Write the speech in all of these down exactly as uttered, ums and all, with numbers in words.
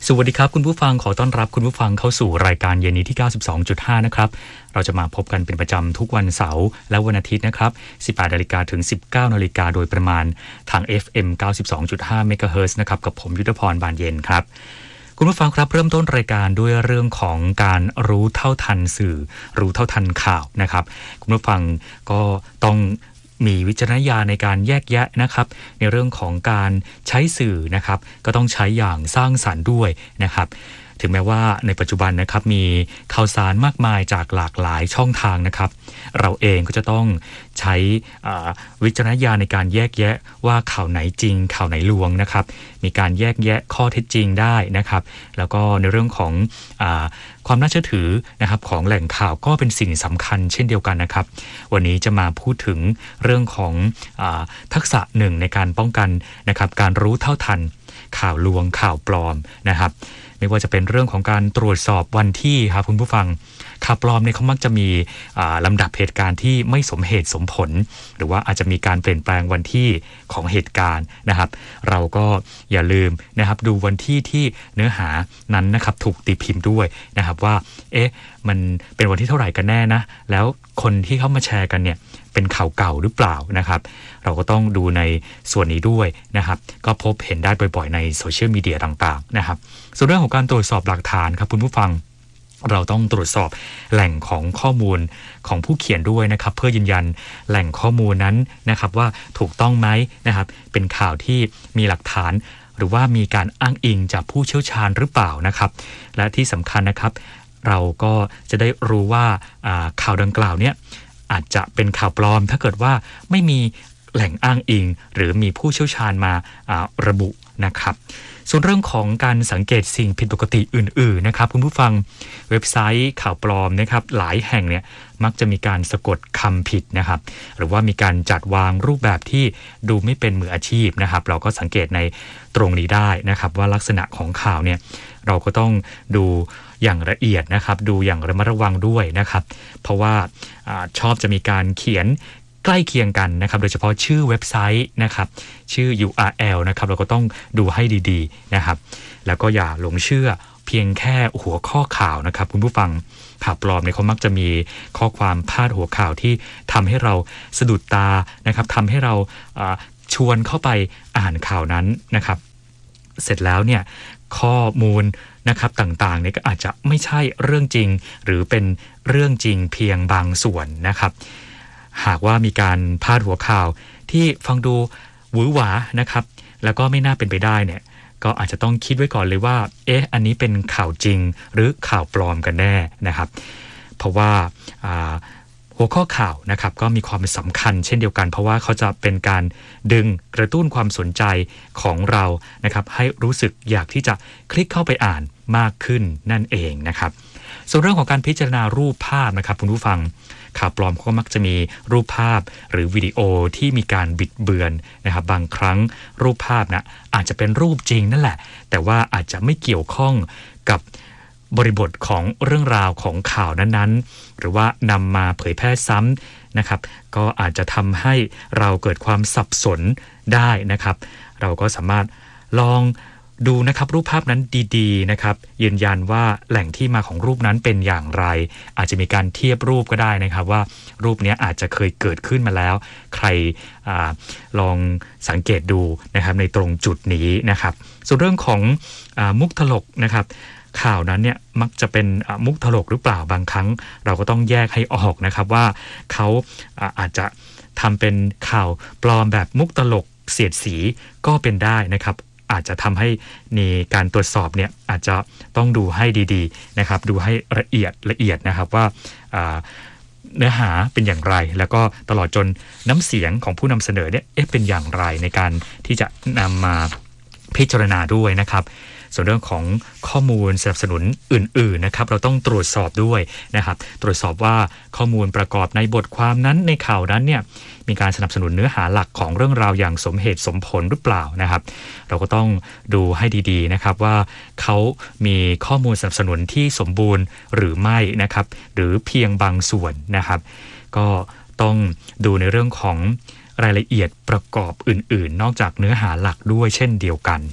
สวัสดีครับคุณผู้ฟังขอต้อนรับคุณผู้ฟังเข้าสู่รายการเย็นนี้ที่ เก้าสิบสองจุดห้า นะครับเราจะมาพบกันเป็นประจำทุกวันเสาร์และวันอาทิตย์นะครับ สิบแปดนาฬิกา ถึง สิบเก้านาฬิกา โดยประมาณทาง เอฟ เอ็ม เก้าสิบสองจุดห้า เมกะเฮิรตซ์นะครับกับผมยุทธพรบานเย็นครับคุณผู้ฟังครับเริ่มต้นรายการด้วยเรื่องของการรู้เท่าทันสื่อรู้เท่าทันข่าวนะครับคุณผู้ฟังก็ต้องมีวิจารณญาณในการแยกแยะนะครับในเรื่องของการใช้สื่อนะครับก็ต้องใช้อย่างสร้างสรรค์ด้วยนะครับถึงแม้ว่าในปัจจุบันนะครับมีข่าวสารมากมายจากหลากหลายช่องทางนะครับเราเองก็จะต้องใช้วิจารณญาณในการแยกแยะว่าข่าวไหนจริงข่าวไหนลวงนะครับมีการแยกแยะข้อเท็จจริงได้นะครับแล้วก็ในเรื่องของอ่าความน่าเชื่อถือนะครับของแหล่งข่าวก็เป็นสิ่งสำคัญเช่นเดียวกันนะครับวันนี้จะมาพูดถึงเรื่องของอ่าทักษะหนึ่งในการป้องกันนะครับการรู้เท่าทันข่าวลวงข่าวปลอมนะครับไม่ว่าจะเป็นเรื่องของการตรวจสอบวันที่ครับคุณผู้ฟังข่าวปลอมเนี่ยเขามักจะมีลำดับเหตุการณ์ที่ไม่สมเหตุสมผลหรือว่าอาจจะมีการเปลี่ยนแปลงวันที่ของเหตุการณ์นะครับเราก็อย่าลืมนะครับดูวันที่ที่เนื้อหานั้นนะครับถูกตีพิมพ์ด้วยนะครับว่าเอ๊ะมันเป็นวันที่เท่าไหร่กันแน่นะแล้วคนที่เข้ามาแชร์กันเนี่ยเป็นข่าวเก่าหรือเปล่านะครับเราก็ต้องดูในส่วนนี้ด้วยนะครับก็พบเห็นได้บ่อยๆในโซเชียลมีเดียต่างๆนะครับส่วนเรื่องของการตรวจสอบหลักฐานครับคุณผู้ฟังเราต้องตรวจสอบแหล่งของข้อมูลของผู้เขียนด้วยนะครับเพื่อยืนยันแหล่งข้อมูลนั้นนะครับว่าถูกต้องไหมนะครับเป็นข่าวที่มีหลักฐานหรือว่ามีการอ้างอิงจากผู้เชี่ยวชาญหรือเปล่านะครับและที่สำคัญนะครับเราก็จะได้รู้ว่าข่าวดังกล่าวเนี่ยอาจจะเป็นข่าวปลอมถ้าเกิดว่าไม่มีแหล่งอ้างอิงหรือมีผู้เชี่ยวชาญมาระบุนะครับส่วนเรื่องของการสังเกตสิ่งผิดปกติอื่นๆนะครับคุณผู้ฟังเว็บไซต์ข่าวปลอมนะครับหลายแห่งเนี่ยมักจะมีการสะกดคำผิดนะครับหรือว่ามีการจัดวางรูปแบบที่ดูไม่เป็นมืออาชีพนะครับเราก็สังเกตในตรงนี้ได้นะครับว่าลักษณะของข่าวเนี่ยเราก็ต้องดูอย่างละเอียดนะครับดูอย่างระมัดระวังด้วยนะครับเพราะว่าอาชอบจะมีการเขียนใกล้เคียงกันนะครับโดยเฉพาะชื่อเว็บไซต์นะครับชื่อ ยู อาร์ แอล นะครับเราก็ต้องดูให้ดีๆนะครับแล้วก็อย่าหลงเชื่อเพียงแค่หัวข้อข่าวนะครับคุณผู้ฟังข่าวปลอมเนี่ยเขามักจะมีข้อความพาดหัวข่าวที่ทำให้เราสะดุดตานะครับทำให้เราชวนเข้าไปอ่านข่าวนั้นนะครับเสร็จแล้วเนี่ยข้อมูลนะครับต่างๆเนี่ยก็อาจจะไม่ใช่เรื่องจริงหรือเป็นเรื่องจริงเพียงบางส่วนนะครับหากว่ามีการพาดหัวข่าวที่ฟังดูหวือหวานะครับแล้วก็ไม่น่าเป็นไปได้เนี่ยก็อาจจะต้องคิดไว้ก่อนเลยว่าเอ๊ะอันนี้เป็นข่าวจริงหรือข่าวปลอมกันแน่นะครับเพราะว่าหัวข้อข่าวนะครับก็มีความสำคัญเช่นเดียวกันเพราะว่าเขาจะเป็นการดึงกระตุ้นความสนใจของเรานะครับให้รู้สึกอยากที่จะคลิกเข้าไปอ่านมากขึ้นนั่นเองนะครับส่วนเรื่องของการพิจารณารูปภาพนะครับคุณผู้ฟังข่าวปลอมก็มักจะมีรูปภาพหรือวิดีโอที่มีการบิดเบือนนะครับบางครั้งรูปภาพนะอาจจะเป็นรูปจริงนั่นแหละแต่ว่าอาจจะไม่เกี่ยวข้องกับบริบทของเรื่องราวของข่าวนั้นๆหรือว่านำมาเผยแพร่ซ้ำนะครับก็อาจจะทำให้เราเกิดความสับสนได้นะครับเราก็สามารถลองดูนะครับรูปภาพนั้นดีๆนะครับยืนยันว่าแหล่งที่มาของรูปนั้นเป็นอย่างไรอาจจะมีการเทียบรูปก็ได้นะครับว่ารูปนี้อาจจะเคยเกิดขึ้นมาแล้วใครอาลองสังเกตดูนะครับในตรงจุดนี้นะครับส่วนเรื่องของอามุกตลกนะครับข่าวนั้นเนี่ยมักจะเป็นมุกตลกหรือเปล่าบางครั้งเราก็ต้องแยกให้ออกนะครับว่าเขาอาจจะทำเป็นข่าวปลอมแบบมุกตลกเสียดสีก็เป็นได้นะครับอาจจะทำให้ในการตรวจสอบเนี่ยอาจจะต้องดูให้ดีๆนะครับดูให้ละเอียดละเอียดนะครับว่าเนื้อหาเป็นอย่างไรแล้วก็ตลอดจนน้ำเสียงของผู้นำเสนอเนี่ยเอ๊ะเป็นอย่างไรในการที่จะนำมาพิจารณาด้วยนะครับส่วนเรื่องของข้อมูลสนับสนุนอื่นๆนะครับเราต้องตรวจสอบด้วยนะครับตรวจสอบว่าข้อมูลประกอบในบทความนั้นในข่าวนั้นเนี่ยมีการสนับสนุนเนื้อหาหลักของเรื่องราวอย่างสมเหตุสมผลหรือเปล่านะครับเราก็ต้องดูให้ดีๆนะครับว่าเขามีข้อมูลสนับสนุนที่สมบูรณ์หรือไม่นะครับหรือเพียงบางส่วนนะครับก็ต้องดูในเรื่องของรายละเอียดประกอบอื่นๆนอกจากเนื้อหาหลักด้วยเช่นเดียวกัน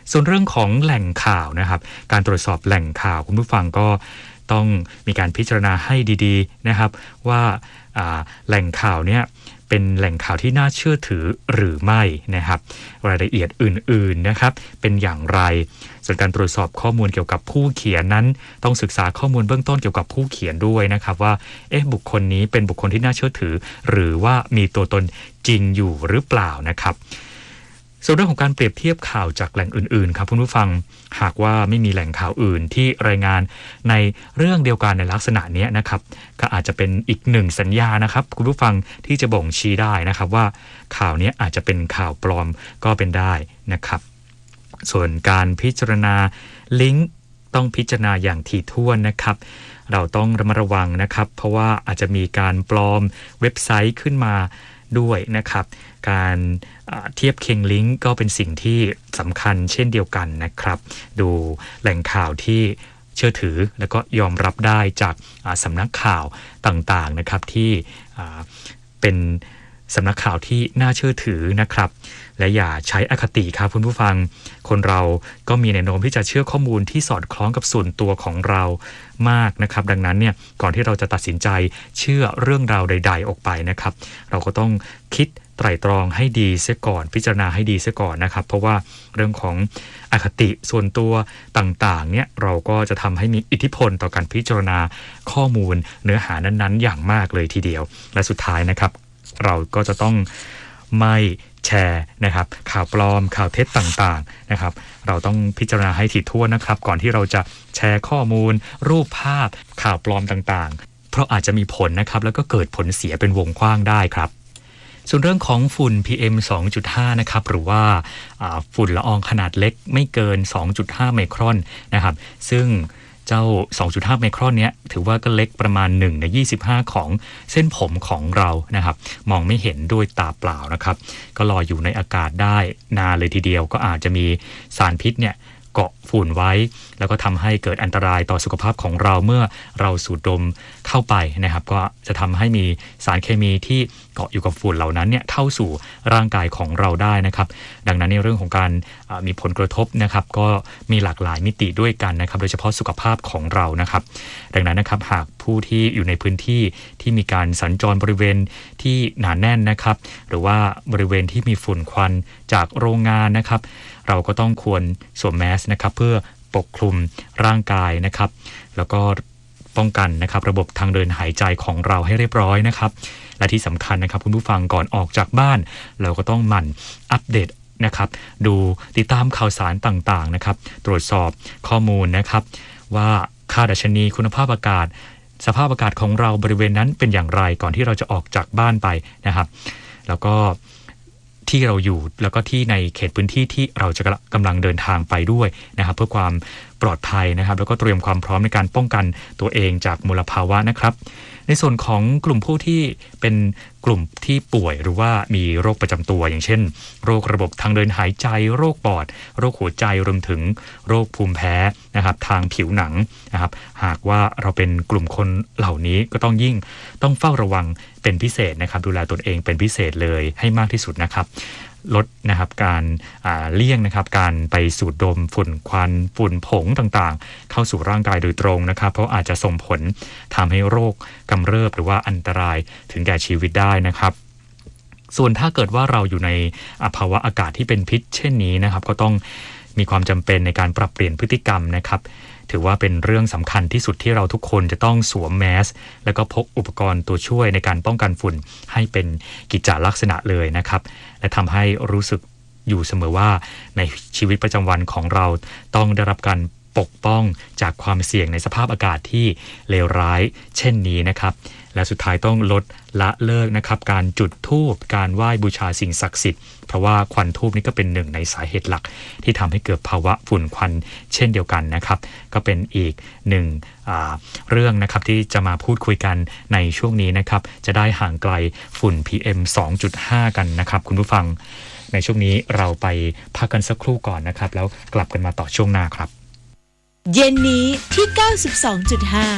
ส่วนเรื่องของแหล่งข่าวนะครับการตรวจสอบแหล่งข่าวคุณผู้ฟังก็ต้องมีการพิจารณาให้ดีๆนะครับว่าแหล่งข่าวเนี่ยเป็นแหล่งข่าวที่น่าเชื่อถือหรือไม่นะครับรายละเอียดอื่นๆนะครับเป็นอย่างไรส่วนการตรวจสอบข้อมูลเกี่ยวกับผู้เขียนนั้นต้องศึกษาข้อมูลเบื้องต้นเกี่ยวกับผู้เขียนด้วยนะครับว่าเอ๊ะบุคคลนี้เป็นบุคคลที่น่าเชื่อถือหรือว่ามีตัวตนจริงอยู่หรือเปล่านะครับส่วนเรื่องของการเปรียบเทียบข่าวจากแหล่งอื่นๆครับคุณผู้ฟังหากว่าไม่มีแหล่งข่าวอื่นที่รายงานในเรื่องเดียวกันในลักษณะนี้นะครับก็อาจจะเป็นอีกหนึ่งสัญญานะครับคุณผู้ฟังที่จะบ่งชี้ได้นะครับว่าข่าวนี้อาจจะเป็นข่าวปลอมก็เป็นได้นะครับส่วนการพิจารณาลิงก์ต้องพิจารณาอย่างถี่ถ้วนนะครับเราต้องระมัดระวังนะครับเพราะว่าอาจจะมีการปลอมเว็บไซต์ขึ้นมาด้วยนะครับการเทียบเคียงลิงก์ก็เป็นสิ่งที่สำคัญเช่นเดียวกันนะครับดูแหล่งข่าวที่เชื่อถือแล้วก็ยอมรับได้จากสำนักข่าวต่างๆนะครับที่เป็นสำนักข่าวที่น่าเชื่อถือนะครับและอย่าใช้อคติครับคุณผู้ฟังคนเราก็มีแนวโน้มที่จะเชื่อข้อมูลที่สอดคล้องกับส่วนตัวของเรามากนะครับดังนั้นเนี่ยก่อนที่เราจะตัดสินใจเชื่อเรื่องราวใดๆออกไปนะครับเราก็ต้องคิดไตร่ตรองให้ดีเสียก่อนพิจารณาให้ดีเสียก่อนนะครับเพราะว่าเรื่องของอคติส่วนตัวต่างๆเนี่ยเราก็จะทำให้มีอิทธิพลต่อการพิจารณาข้อมูลเนื้อหานั้นๆอย่างมากเลยทีเดียวและสุดท้ายนะครับเราก็จะต้องไม่แชร์นะครับข่าวปลอมข่าวเท็จต่างๆนะครับเราต้องพิจารณาให้ถี่ถ้วนนะครับก่อนที่เราจะแชร์ข้อมูลรูปภาพข่าวปลอมต่างๆเพราะอาจจะมีผลนะครับแล้วก็เกิดผลเสียเป็นวงกว้างได้ครับส่วนเรื่องของฝุ่น พี เอ็ม สองจุดห้า นะครับหรือว่าฝุ่นละอองขนาดเล็กไม่เกิน สองจุดห้า ไมครอนนะครับซึ่งเจ้า สองจุดห้า ไมครอนเนี้ยถือว่าก็เล็กประมาณหนึ่งในยี่สิบห้าของเส้นผมของเรานะครับมองไม่เห็นด้วยตาเปล่านะครับก็ลอยอยู่ในอากาศได้นานเลยทีเดียวก็อาจจะมีสารพิษเนี่ยเกาะฝุ่นไว้แล้วก็ทำให้เกิดอันตรายต่อสุขภาพของเราเมื่อเราสูดดมเข้าไปนะครับก็จะทำให้มีสารเคมีที่เกาะอยู่กับฝุ่นเหล่านั้นเนี่ยเข้าสู่ร่างกายของเราได้นะครับดังนั้นในเรื่องของการมีผลกระทบนะครับก็มีหลากหลายมิติด้วยกันนะครับโดยเฉพาะสุขภาพของเรานะครับดังนั้นนะครับหากผู้ที่อยู่ในพื้นที่ที่มีการสัญจรบริเวณที่หนาแน่นนะครับหรือว่าบริเวณที่มีฝุ่นควันจากโรงงานนะครับเราก็ต้องควรสวมแมสนะครับเพื่อปกคลุมร่างกายนะครับแล้วก็ป้องกันนะครับระบบทางเดินหายใจของเราให้เรียบร้อยนะครับและที่สำคัญนะครับคุณผู้ฟังก่อนออกจากบ้านเราก็ต้องหมั่นอัปเดตนะครับดูติดตามข่าวสารต่างๆนะครับตรวจสอบข้อมูลนะครับว่าค่าดัชนีคุณภาพอากาศสภาพอากาศของเราบริเวณนั้นเป็นอย่างไรก่อนที่เราจะออกจากบ้านไปนะครับแล้วก็ที่เราอยู่แล้วก็ที่ในเขตพื้นที่ที่เราจะกำลังเดินทางไปด้วยนะครับเพื่อความปลอดภัยนะครับแล้วก็เตรียมความพร้อมในการป้องกันตัวเองจากมลภาวะนะครับในส่วนของกลุ่มผู้ที่เป็นกลุ่มที่ป่วยหรือว่ามีโรคประจำตัวอย่างเช่นโรคระบบทางเดินหายใจโรคปอดโรคหัวใจรวมถึงโรคภูมิแพ้นะครับทางผิวหนังนะครับหากว่าเราเป็นกลุ่มคนเหล่านี้ก็ต้องยิ่งต้องเฝ้าระวังเป็นพิเศษนะครับดูแลตนเองเป็นพิเศษเลยให้มากที่สุดนะครับลดนะครับการเลี่ยงนะครับการไปสูดดมฝุ่นควันฝุ่นผงต่างๆเข้าสู่ร่างกายโดยตรงนะครับเพราะอาจจะส่งผลทำให้โรคกำเริบหรือว่าอันตรายถึงแก่ชีวิตได้นะครับส่วนถ้าเกิดว่าเราอยู่ในภาวะอากาศที่เป็นพิษเช่นนี้นะครับก็ต้องมีความจำเป็นในการปรับเปลี่ยนพฤติกรรมนะครับถือว่าเป็นเรื่องสำคัญที่สุดที่เราทุกคนจะต้องสวมแมสแล้วก็พกอุปกรณ์ตัวช่วยในการป้องกันฝุ่นให้เป็นกิจจลักษณะเลยนะครับและทำให้รู้สึกอยู่เสมอว่าในชีวิตประจำวันของเราต้องได้รับการปกป้องจากความเสี่ยงในสภาพอากาศที่เลวร้ายเช่นนี้นะครับและสุดท้ายต้องลดละเลิกนะครับการจุดธูปการไหว้บูชาสิ่งศักดิ์สิทธิ์เพราะว่าควันธูปนี่ก็เป็นหนึ่งในสาเหตุหลักที่ทำให้เกิดภาวะฝุ่นควันเช่นเดียวกันนะครับก็เป็นอีกหนึ่งเรื่องนะครับที่จะมาพูดคุยกันในช่วงนี้นะครับจะได้ห่างไกลฝุ่น พี เอ็ม สองจุดห้า กันนะครับคุณผู้ฟังในช่วงนี้เราไปพักกันสักครู่ก่อนนะครับแล้วกลับกันมาต่อช่วงหน้าครับเย็นนี้ที่ เก้าสิบสองจุดห้า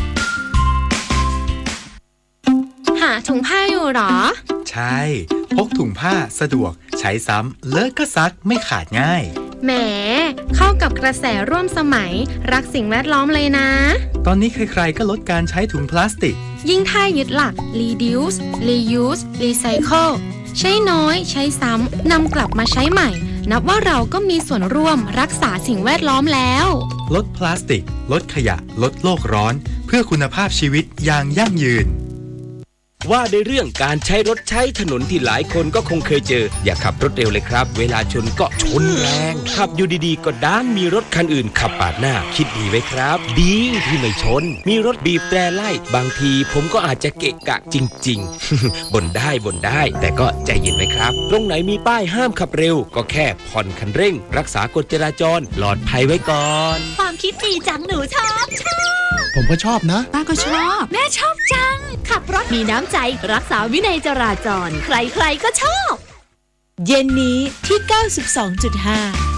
หาถุงผ้าอยู่หรอใช่พกถุงผ้าสะดวกใช้ซ้ำเลิกก็ซักไม่ขาดง่ายแหมเข้ากับกระแสร่วมสมัยรักสิ่งแวดล้อมเลยนะตอนนี้ใครๆก็ลดการใช้ถุงพลาสติกยิ่งถ้ายึดหลัก reduce reuse recycle ใช้น้อยใช้ซ้ำนำกลับมาใช้ใหม่นับว่าเราก็มีส่วนร่วมรักษาสิ่งแวดล้อมแล้วลดพลาสติกลดขยะลดโลกร้อนเพื่อคุณภาพชีวิตอย่างยั่งยืนว่าในเรื่องการใช้รถใช้ถนนที่หลายคนก็คงเคยเจออย่าขับรถเร็วเลยครับเวลาชนก็ชนแรงขับอยู่ดีๆก็ด้านมีรถคันอื่นขับปาดหน้าคิดดีไว้ครับดีที่ไม่ชนมีรถบีบแตรไล่บางทีผมก็อาจจะเกะกะจริงๆ บ่นได้บ่นได้แต่ก็ใจเย็นไว้ครับตรงไหนมีป้ายห้ามขับเร็วก็แค่ผ่อนคันเร่งรักษากฎจราจรปลอดภัยไว้ก่อนความคิดดีจังหนูชอบชอบผมก็ชอบนะป้าก็ชอบแม่ชอบจังขับรถมีน้ำใจรักษาวินัยจราจรใครๆก็ชอบเย็นนี้ที่ เก้าสิบสองจุดห้า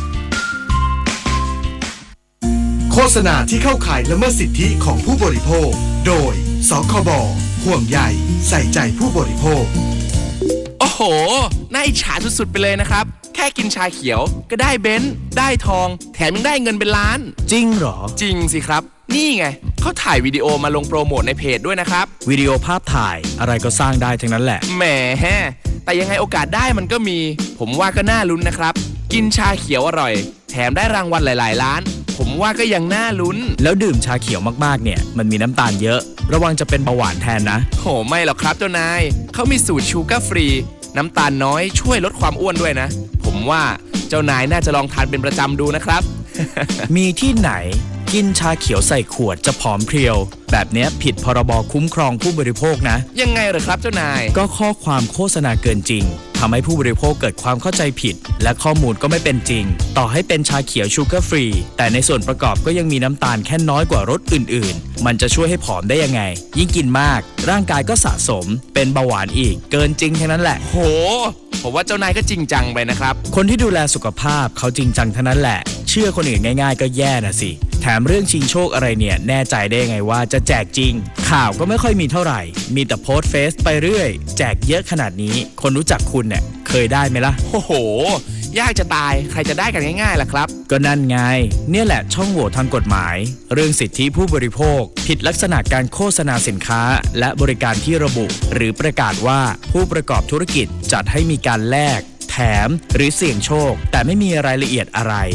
โฆษณาที่เข้าข่ายละเมิดสิทธิของผู้บริโภคโดยสคบห่วงใยใส่ใจผู้บริโภคโอ้โหน่าอิจฉาสุดๆไปเลยนะครับแค่กินชาเขียวก็ได้เบนซ์ได้ทองแถมยังได้เงินเป็นล้านจริงเหรอจริงสิครับนี่ไงเขาถ่ายวิดีโอมาลงโปรโมทในเพจด้วยนะครับวิดีโอภาพถ่ายอะไรก็สร้างได้ทั้งนั้นแหละแหมแต่ยังไงโอกาสได้มันก็มีผมว่าก็น่าลุ้นนะครับกินชาเขียวอร่อยแถมได้รางวัลหลายๆล้านผมว่าก็ยังน่าลุ้นแล้วดื่มชาเขียวมากๆเนี่ยมันมีน้ำตาลเยอะระวังจะเป็นเบาหวานแทนนะโหไม่หรอกครับเจ้านายเขามีสูตรชูการ์ฟรีน้ำตาลน้อยช่วยลดความอ้วนด้วยนะผมว่าเจ้านายน่าจะลองทานเป็นประจำดูนะครับมีที่ไหนกินชาเขียวใส่ขวดจะผอมเพรียวแบบนี้ผิดพรบคุ้มครองผู้บริโภคนะยังไงเหรอครับเจ้านายก็ข้อความโฆษณาเกินจริงทำให้ผู้บริโภคเกิดความเข้าใจผิดและข้อมูลก็ไม่เป็นจริงต่อให้เป็นชาเขียวชูการ์ฟรีแต่ในส่วนประกอบก็ยังมีน้ำตาลแค่น้อยกว่ารสอื่นๆมันจะช่วยให้ผอมได้ยังไงยิ่งกินมากร่างกายก็สะสมเป็นเบาหวานอีกเกินจริงแค่นั้นแหละโหผมว่าเจ้านายก็จริงจังไปนะครับคนที่ดูแลสุขภาพเขาจริงจังเท่านั้นแหละเชื่อคนอื่นง่ายๆก็แย่นะสิแถมเรื่องชิงโชคอะไรเนี่ยแน่ใจได้ไงว่าจะแจกจริงข่าวก็ไม่ค่อยมีเท่าไหร่มีแต่โพสต์เฟซไปเรื่อยแจกเยอะขนาดนี้คนรู้จักคุณเนี่ยเคยได้ไหมล่ะโอ้โหยากจะตายใครจะได้กันง่ายๆล่ะครับก็นั่นไงเนี่ยแหละช่องโหว่ทางกฎหมายเรื่องสิทธิผู้บริโภคผิดลักษณะการโฆษณาสินค้าและบริการที่ระบุหรือประกาศว่าผู้ประกอบธุรกิจจัดให้มีการแลกแถมหรือเสี่ยงโชคแต่ไม่มีรายละเอียดอะไร